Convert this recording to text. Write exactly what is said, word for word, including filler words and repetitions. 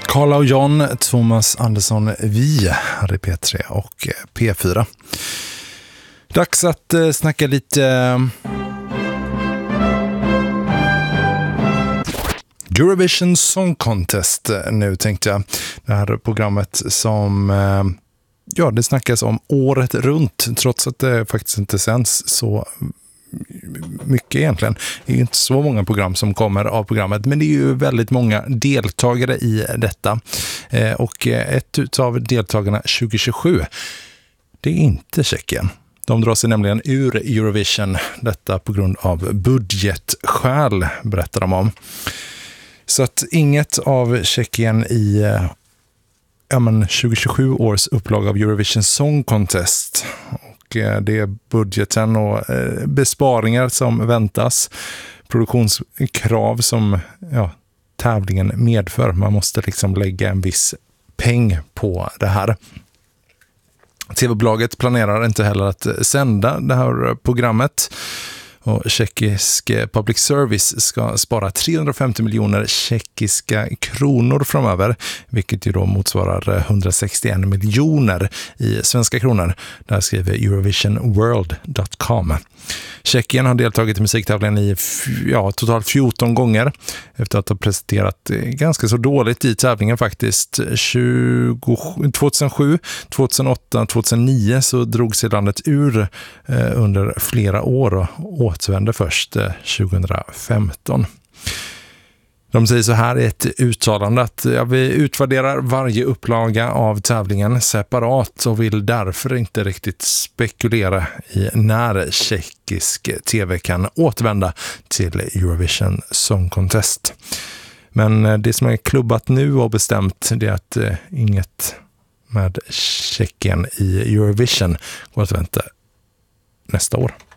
Carla och John, Thomas Andersson, vi här i P tre och P fyra. Dags att eh, snacka lite eh, Eurovision Song Contest nu, tänkte jag. Det här programmet som eh, ja, det snackas om året runt, trots att det faktiskt inte sänds så mycket egentligen. Det är ju inte så många program som kommer av programmet, men det är ju väldigt många deltagare i detta. Eh, och ett av deltagarna tjugo tjugosju, det är inte Tjeckien. De drar sig nämligen ur Eurovision, detta på grund av budgetskäl, berättar de om. Så att inget av Tjeckien i ja, men tjugo tjugosju års upplag av Eurovision Song Contest. Och det är budgeten och besparingar som väntas. Produktionskrav som ja, tävlingen medför. Man måste liksom lägga en viss peng på det här. T V-bolaget planerar inte heller att sända det här programmet. Och tjeckisk public service ska spara trehundrafemtio miljoner tjeckiska kronor framöver, vilket ju då motsvarar etthundrasextioen miljoner i svenska kronor. Det här skriver Eurovision World dot com. Tjeckien har deltagit i musiktävlingen i ja, totalt fjorton gånger efter att ha presenterat ganska så dåligt i tävlingen faktiskt. tjugo, tjugohundrasju, tjugohundraåtta, tjugohundranio så drog sig landet ur eh, under flera år och återvände först eh, tjugohundrafemton. De säger så här i ett uttalande att ja, vi utvärderar varje upplaga av tävlingen separat och vill därför inte riktigt spekulera i när tjeckisk tv kan återvända till Eurovision Song Contest. Men det som är klubbat nu och bestämt det är att eh, inget med Tjeckien i Eurovision går att vänta nästa år.